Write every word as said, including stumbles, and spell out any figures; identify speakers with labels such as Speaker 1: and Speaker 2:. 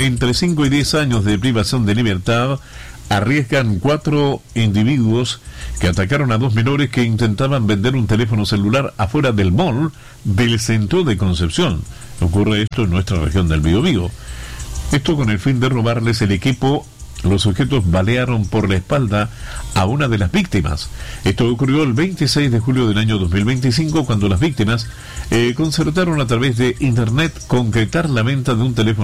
Speaker 1: entre cinco y diez años de privación de libertad arriesgan cuatro individuos que atacaron a dos menores que intentaban vender un teléfono celular afuera del mall del centro de Concepción. Ocurre esto en nuestra región del Biobío. Esto con el fin de robarles el equipo. Los sujetos balearon por la espalda a una de las víctimas. Esto ocurrió el veintiséis de julio del año dos mil veinticinco, cuando las víctimas eh, concertaron a través de internet concretar la venta de un teléfono